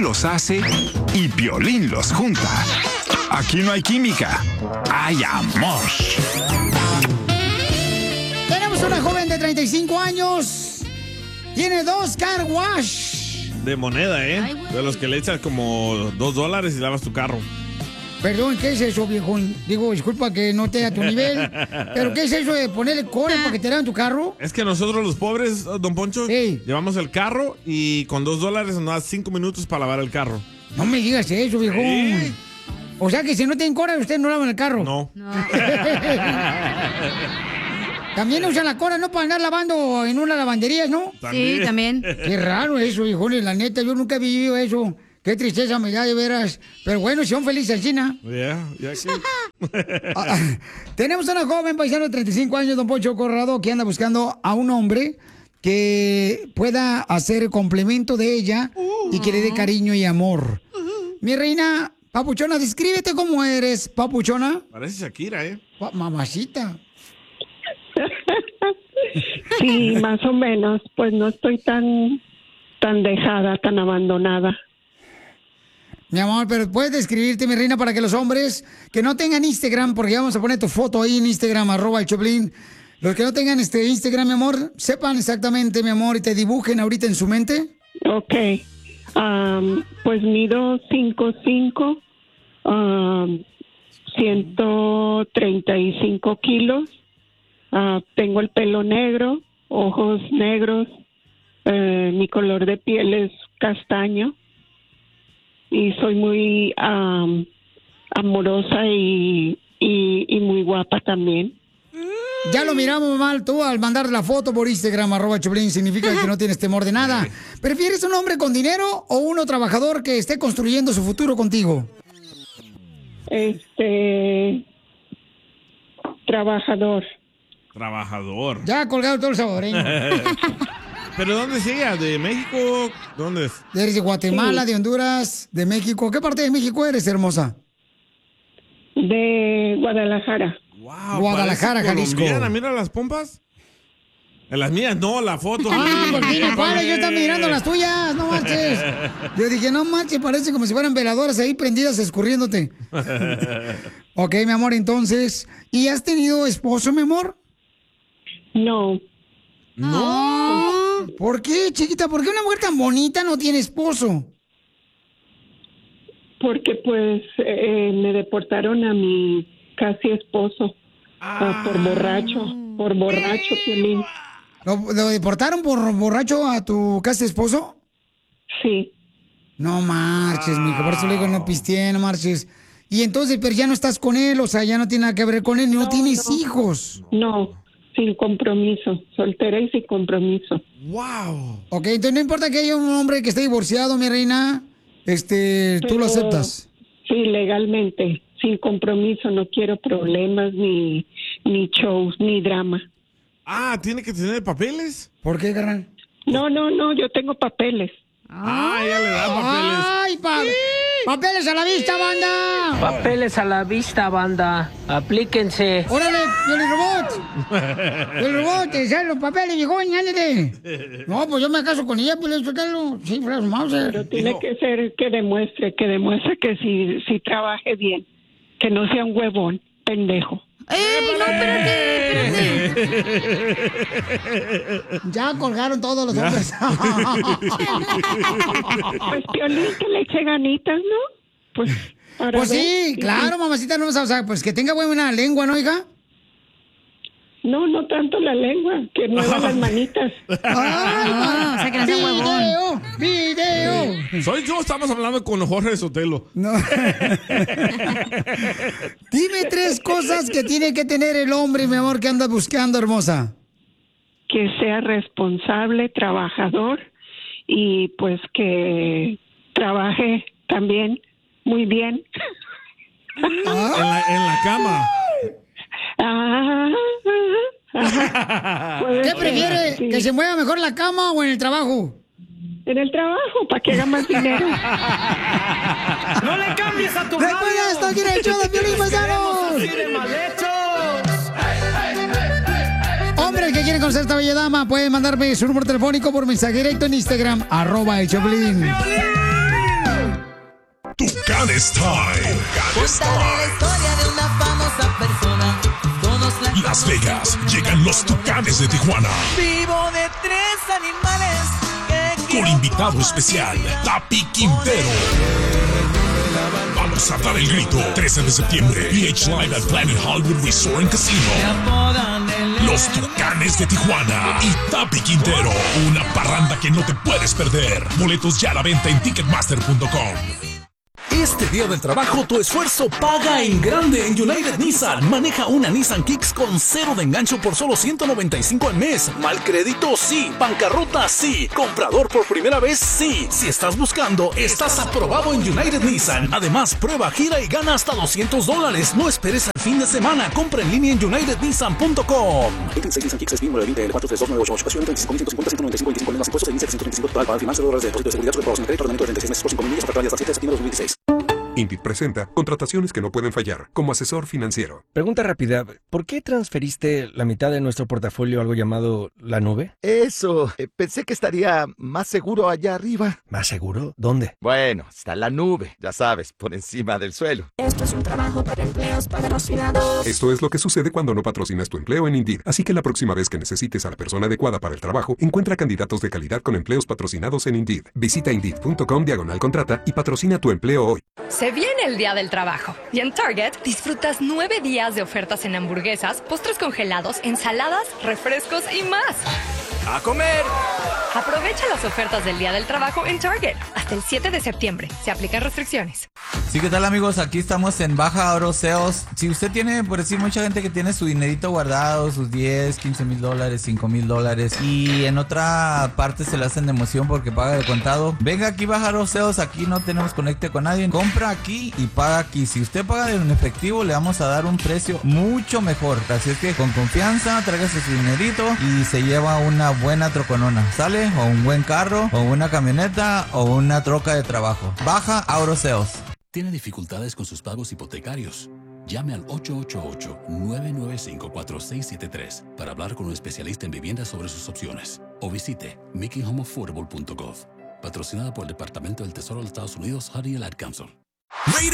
Él los hace y Piolín los junta. Aquí no hay química, hay amor. Tenemos una joven de 35 años. Tiene 2 car wash. De moneda, ¿eh? Ay, de los que le echas como $2 y lavas tu carro. Perdón, ¿qué es eso, viejón? Digo, disculpa que no esté a tu nivel, pero ¿qué es eso de ponerle cobre para que te laven tu carro? Es que nosotros los pobres, don Poncho, llevamos el carro y con $2 nos das 5 minutos para lavar el carro. No me digas eso, viejón. ¿Sí? O sea que si no tienen cobre, ustedes no lavan el carro. No. También usan la cola, ¿no? Para andar lavando en una lavandería, ¿no? ¿También? Sí, también. Qué raro eso, viejones, la neta, yo nunca he vivido eso. Qué tristeza me da, de veras. Pero bueno, si son felices, China. Tenemos a una joven paisano de 35 años, don Poncho Corrado, que anda buscando a un hombre que pueda hacer complemento de ella y que le dé cariño y amor. Mi reina, papuchona, descríbete cómo eres, papuchona. Parece Shakira, ¿eh? Mamacita. Sí, más o menos. Pues no estoy tan dejada, tan abandonada. Mi amor, pero puedes describirte, mi reina, para que los hombres que no tengan Instagram, porque vamos a poner tu foto ahí en Instagram, @el_Choplin. Los que no tengan Instagram, mi amor, sepan exactamente, mi amor, y te dibujen ahorita en su mente. Ok. Pues mido 5'5", 135 kilos. Tengo el pelo negro, ojos negros. Mi color de piel es castaño. Y soy muy amorosa y muy guapa también. Ya lo miramos mal tú al mandar la foto por Instagram, @Choplin, significa que no tienes temor de nada. ¿Prefieres un hombre con dinero o uno trabajador que esté construyendo su futuro contigo? Trabajador. Trabajador. Ya ha colgado todo el salvadoreño. ¿Pero dónde es ella? ¿De México? ¿Dónde es? Eres de Guatemala, Sí. de Honduras, de México. ¿Qué parte de México eres, hermosa? De Guadalajara. Wow, Guadalajara, Jalisco. Colombiana. Mira las pompas. En las mías no, la foto. ¿Por qué me cuadra? Yo estaba mirando las tuyas, no marches. Yo dije, no marches, parece como si fueran veladoras ahí prendidas escurriéndote. Ok, mi amor, entonces, ¿y has tenido esposo, mi amor? No. No. ¿Por qué, chiquita? ¿Por qué una mujer tan bonita no tiene esposo? Porque pues me deportaron a mi casi esposo por borracho, Piolín. ¿Lo deportaron por borracho a tu casi esposo? Sí. No marches, mijo, por eso le digo no pisteen, no marches. Y entonces, pero ya no estás con él, o sea, ya no tiene nada que ver con él, no tienes hijos. No, sin compromiso, soltera y sin compromiso. ¡Wow! Ok, entonces no importa que haya un hombre que esté divorciado, mi reina, tú lo aceptas. Sí, legalmente, sin compromiso, no quiero problemas, ni shows, ni drama. Ah, ¿tiene que tener papeles? ¿Por qué, carnal? No, yo tengo papeles. Ella le da papeles. ¡Ay, papeles a la vista, banda! Papeles a la vista, banda. Aplíquense. ¡Órale, Piolín Robot! ¡Piolín Robot, te salen los papeles, viejón, ándate! No, pues yo me caso con ella, Piolín Sotelo. Sí, Fras Mauser. Pero tiene que ser que demuestre que sí trabaje bien. Que no sea un huevón, pendejo. No, espérate. Ya colgaron todos los hombres. Pues Piolín, que le eche ganitas, ¿no? Pues sí, claro, mamacita, no, o sea, pues que tenga buena lengua, ¿no, hija? No tanto la lengua, que mueva las manitas. ¡Ay, o sea, que no sea huevón. ¡Video! Soy yo, estamos hablando con Jorge Sotelo. No. Dime 3 cosas que tiene que tener el hombre, mi amor, que andas buscando, hermosa. Que sea responsable, trabajador y pues que trabaje también muy bien. En la cama. ¿Qué prefiere? Sí. ¿Que se mueva mejor en la cama o en el trabajo? En el trabajo, para que haga más dinero. ¡No le cambies a tu Después de esto, aquí en el show de Piolín, paisanos. Hombres que quieren conocer a esta bella dama, pueden mandarme su número telefónico por mensaje directo en Instagram, @el Choplin. Tucanes Time. Contaré la historia de una famosa persona. Las Vegas, llegan los Tucanes de Tijuana. Vivo de 3 animales que con invitado especial, Tapi Quintero. Vamos a dar el grito. 13 de septiembre, PH Live at Planet Hollywood Resort and Casino. Los Tucanes de Tijuana y Tapi Quintero. Una parranda que no te puedes perder. Boletos ya a la venta en Ticketmaster.com. Este día del trabajo, tu esfuerzo paga en grande en United Nissan. Maneja una Nissan Kicks con 0 de engancho por solo $195 al mes. Mal crédito, sí. Bancarrota, sí. Comprador por primera vez, sí. Si estás buscando, estás aprobado en United Nissan. Además, prueba, gira y gana hasta $200. No esperes al fin de semana. Compra en línea en UnitedNissan.com. 26 Nissan Kicks es 920 L43298. Ocasión 35.195.25 más impuestos de 1.75 total para firmarse $100 de depósito de seguridad sobre aprobación de crédito. Rendimiento de 36 meses por 5 millas para hasta 7 de septiembre de 2016. Indeed presenta contrataciones que no pueden fallar como asesor financiero. Pregunta rápida, ¿por qué transferiste la mitad de nuestro portafolio a algo llamado la nube? Eso, pensé que estaría más seguro allá arriba. ¿Más seguro? ¿Dónde? Bueno, está la nube, ya sabes, por encima del suelo. Esto es un trabajo para empleos patrocinados. Esto es lo que sucede cuando no patrocinas tu empleo en Indeed. Así que la próxima vez que necesites a la persona adecuada para el trabajo, encuentra candidatos de calidad con empleos patrocinados en Indeed. Visita Indeed.com/contrata y patrocina tu empleo hoy. Se viene el Día del Trabajo y en Target disfrutas 9 días de ofertas en hamburguesas, postres congelados, ensaladas, refrescos y más. ¡A comer! Aprovecha las ofertas del Día del Trabajo en Target hasta el 7 de septiembre. Se aplican restricciones. Sí, ¿qué tal, amigos? Aquí estamos en Baja Oro Sales. Si usted tiene, por decir, mucha gente que tiene su dinerito guardado, sus 10, 15 mil dólares, 5 mil dólares, y en otra parte se le hacen de emoción porque paga de contado, venga aquí Baja Oro Sales. Aquí no tenemos conecte con nadie. Compra aquí y paga aquí. Si usted paga en efectivo, le vamos a dar un precio mucho mejor. Así es que con confianza, tráigase su dinerito y se lleva una buena troconona. ¿Sale? O un buen carro, o una camioneta, o una troca de trabajo. Baja Oro Sales. ¿Tiene dificultades con sus pagos hipotecarios? Llame al 888-995-4673 para hablar con un especialista en viviendas sobre sus opciones. O visite makinghomeaffordable.gov. Patrocinada por el Departamento del Tesoro de los Estados Unidos, HUD y el Ad Council.